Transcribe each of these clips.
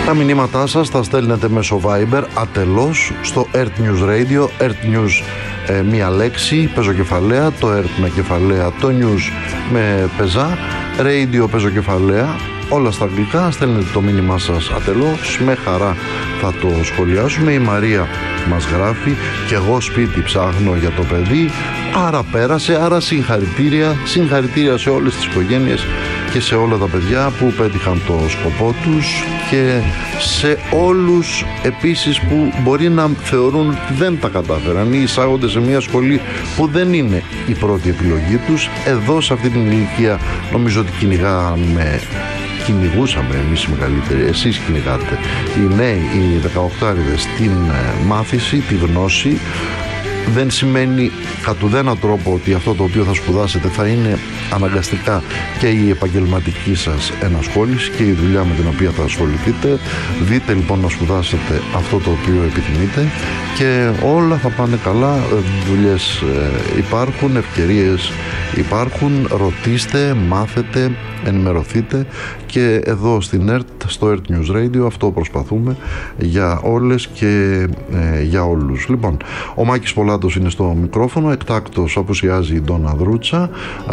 Τα μηνύματά σας θα στέλνετε μέσω Viber ατελώς στο Earth News Radio. Earth News μία λέξη, πεζοκεφαλαία, το Earth με κεφαλαία, το News με πεζά, Radio πεζοκεφαλαία, όλα στα αγγλικά. Στέλνετε το μήνυμά σας ατελώς, με χαρά θα το σχολιάσουμε. Η Μαρία μας γράφει: και εγώ σπίτι ψάχνω για το παιδί, άρα πέρασε, άρα συγχαρητήρια σε όλες τις οικογένειες και σε όλα τα παιδιά που πέτυχαν το σκοπό τους, και σε όλους επίσης που μπορεί να θεωρούν ότι δεν τα κατάφεραν ή εισάγονται σε μια σχολή που δεν είναι η πρώτη επιλογή τους. Εδώ σε αυτή την ηλικία νομίζω ότι κυνηγούσαμε εμείς οι μεγαλύτεροι, εσείς κυνηγάτε, οι νέοι, οι 18άριδες, την μάθηση, τη γνώση. Δεν σημαίνει κατ' ουδένα τρόπο ότι αυτό το οποίο θα σπουδάσετε θα είναι αναγκαστικά και η επαγγελματική σας ενασχόληση και η δουλειά με την οποία θα ασχοληθείτε. Δείτε λοιπόν να σπουδάσετε αυτό το οποίο επιθυμείτε και όλα θα πάνε καλά. Δουλειές υπάρχουν, ευκαιρίες υπάρχουν, ρωτήστε, μάθετε, ενημερωθείτε, και εδώ στην ΕΡΤ, στο Earth News Radio, αυτό προσπαθούμε για όλες και για όλους. Λοιπόν, ο Μάκης Πολάτος είναι στο μικρόφωνο, εκτάκτος απουσιάζει η Ντόνα Δρούτσα,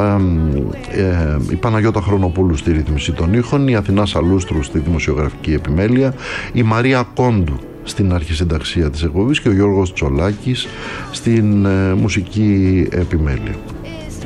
η Παναγιώτα Χρονοπούλου στη ρύθμιση των ήχων, η Αθηνά Σαλούστρου στη δημοσιογραφική επιμέλεια, η Μαρία Κόντου στην αρχισυνταξία της εκπομπής και ο Γιώργος Τσολάκης στην μουσική επιμέλεια.